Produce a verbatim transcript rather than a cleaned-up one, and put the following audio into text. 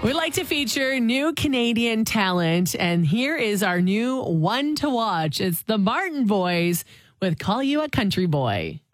We like to feature new Canadian talent, and here is our new one to watch. It's the Martin Boys with Call You a Country Boy.